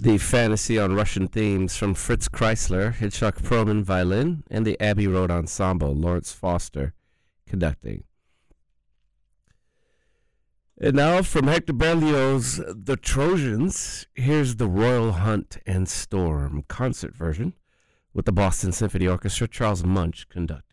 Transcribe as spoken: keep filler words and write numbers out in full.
The Fantasy on Russian Themes from Fritz Kreisler, Hitchcock Perlman violin, and the Abbey Road Ensemble, Lawrence Foster conducting. And now from Hector Berlioz' The Trojans, here's the Royal Hunt and Storm concert version with the Boston Symphony Orchestra, Charles Munch conducting.